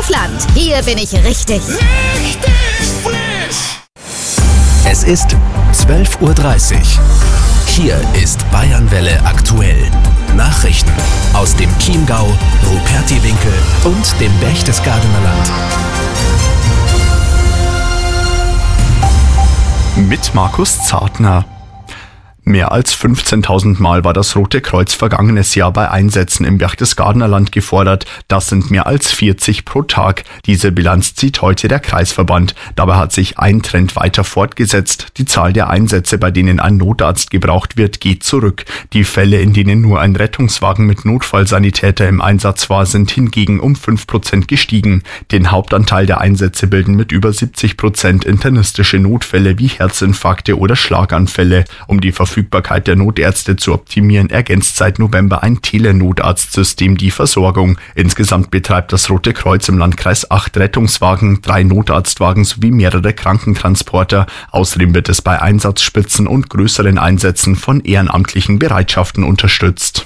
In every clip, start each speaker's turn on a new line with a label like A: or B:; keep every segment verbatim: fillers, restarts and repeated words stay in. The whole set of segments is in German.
A: Land. Hier bin ich richtig.
B: Richtig frisch.
C: Es ist zwölf Uhr dreißig. Hier ist Bayernwelle aktuell. Nachrichten aus dem Chiemgau, Rupertiwinkel und dem Berchtesgadener Land.
D: Mit Markus Zartner. Mehr als fünfzehntausend Mal war das Rote Kreuz vergangenes Jahr bei Einsätzen im Berchtesgadener Land gefordert. Das sind mehr als vierzig pro Tag. Diese Bilanz zieht heute der Kreisverband. Dabei hat sich ein Trend weiter fortgesetzt. Die Zahl der Einsätze, bei denen ein Notarzt gebraucht wird, geht zurück. Die Fälle, in denen nur ein Rettungswagen mit Notfallsanitäter im Einsatz war, sind hingegen um fünf Prozent gestiegen. Den Hauptanteil der Einsätze bilden mit über siebzig Prozent internistische Notfälle wie Herzinfarkte oder Schlaganfälle. Um die Verfügbarkeit Verfügbarkeit der Notärzte zu optimieren, ergänzt seit November ein Telenotarztsystem die Versorgung. Insgesamt betreibt das Rote Kreuz im Landkreis acht Rettungswagen, drei Notarztwagen sowie mehrere Krankentransporter. Außerdem wird es bei Einsatzspitzen und größeren Einsätzen von ehrenamtlichen Bereitschaften unterstützt.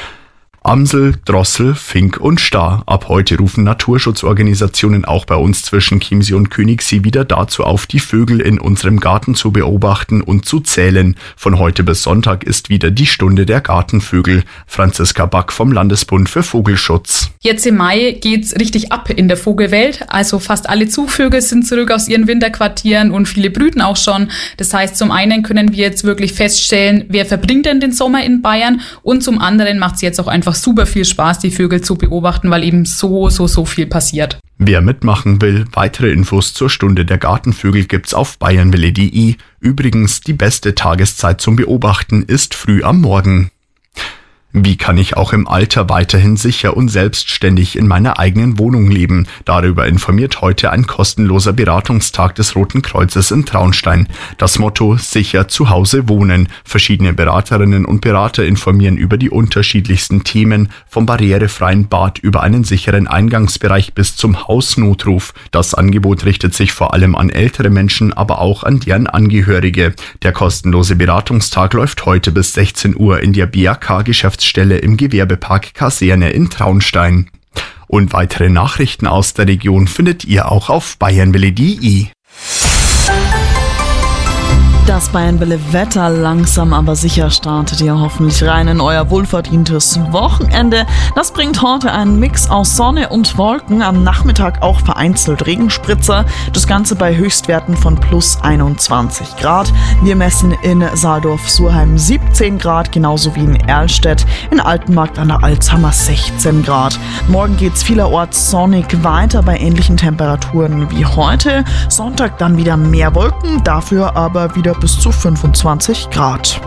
D: Amsel, Drossel, Fink und Star. Ab heute rufen Naturschutzorganisationen auch bei uns zwischen Chiemsee und Königssee wieder dazu auf, die Vögel in unserem Garten zu beobachten und zu zählen. Von heute bis Sonntag ist wieder die Stunde der Gartenvögel. Franziska Back vom Landesbund für Vogelschutz.
E: Jetzt im Mai geht's richtig ab in der Vogelwelt. Also fast alle Zugvögel sind zurück aus ihren Winterquartieren und viele brüten auch schon. Das heißt, zum einen können wir jetzt wirklich feststellen, wer verbringt denn den Sommer in Bayern, und zum anderen macht es jetzt auch einfach super viel Spaß, die Vögel zu beobachten, weil eben so, so, so viel passiert.
D: Wer mitmachen will, weitere Infos zur Stunde der Gartenvögel gibt's auf bayernwelle punkt de. Übrigens, die beste Tageszeit zum Beobachten ist früh am Morgen. Wie kann ich auch im Alter weiterhin sicher und selbstständig in meiner eigenen Wohnung leben? Darüber informiert heute ein kostenloser Beratungstag des Roten Kreuzes in Traunstein. Das Motto: sicher zu Hause wohnen. Verschiedene Beraterinnen und Berater informieren über die unterschiedlichsten Themen, vom barrierefreien Bad über einen sicheren Eingangsbereich bis zum Hausnotruf. Das Angebot richtet sich vor allem an ältere Menschen, aber auch an deren Angehörige. Der kostenlose Beratungstag läuft heute bis sechzehn Uhr in der B A K-Geschäftsstelle Stelle im Gewerbepark Kaserne in Traunstein. Und weitere Nachrichten aus der Region findet ihr auch auf bayernwelle punkt de.
F: Das Bayernwelle-Wetter langsam aber sicher startet ihr hoffentlich rein in euer wohlverdientes Wochenende. Das bringt heute einen Mix aus Sonne und Wolken, am Nachmittag auch vereinzelt Regenspritzer. Das Ganze bei Höchstwerten von plus einundzwanzig Grad. Wir messen in Saaldorf-Surheim siebzehn Grad, genauso wie in Erlstedt. In Altenmarkt an der Alz haben wir sechzehn Grad. Morgen geht's vielerorts sonnig weiter bei ähnlichen Temperaturen wie heute. Sonntag dann wieder mehr Wolken, dafür aber wieder bis zu fünfundzwanzig Grad.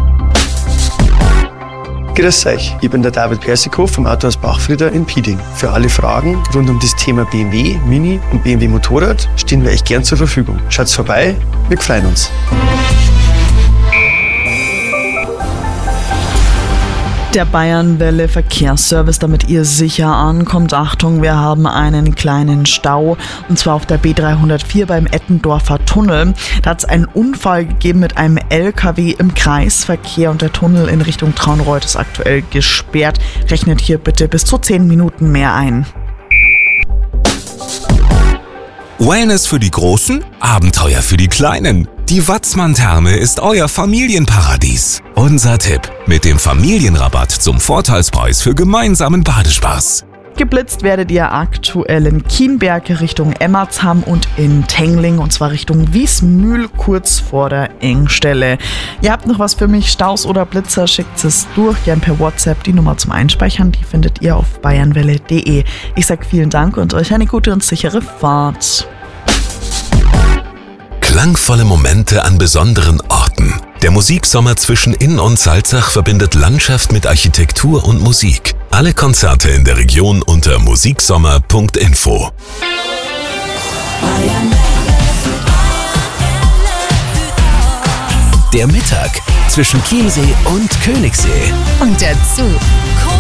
G: Grüß euch, ich bin der David Persikow vom Autohaus Bachfrieder in Pieding. Für alle Fragen rund um das Thema B M W, Mini und B M W Motorrad stehen wir euch gern zur Verfügung. Schaut's vorbei, wir freuen uns.
F: Der Bayernwelle Verkehrsservice, damit ihr sicher ankommt. Achtung, wir haben einen kleinen Stau, und zwar auf der B dreihundertvier beim Ettendorfer Tunnel. Da hat es einen Unfall gegeben mit einem L K W im Kreisverkehr, und der Tunnel in Richtung Traunreut ist aktuell gesperrt. Rechnet hier bitte bis zu zehn Minuten mehr ein.
C: Wellness für die Großen, Abenteuer für die Kleinen. Die Watzmann-Therme ist euer Familienparadies. Unser Tipp: mit dem Familienrabatt zum Vorteilspreis für gemeinsamen Badespaß.
F: Geblitzt werdet ihr aktuell in Kienberg Richtung Emmersham und in Tengling, und zwar Richtung Wiesmühl, kurz vor der Engstelle. Ihr habt noch was für mich, Staus oder Blitzer, schickt es durch, gern per WhatsApp. Die Nummer zum Einspeichern, die findet ihr auf bayernwelle punkt de. Ich sage vielen Dank und euch eine gute und sichere Fahrt.
C: Klangvolle Momente an besonderen Orten. Der Musiksommer zwischen Inn und Salzach verbindet Landschaft mit Architektur und Musik. Alle Konzerte in der Region unter musiksommer punkt info. Der Mittag zwischen Chiemsee und Königssee.
A: Und dazu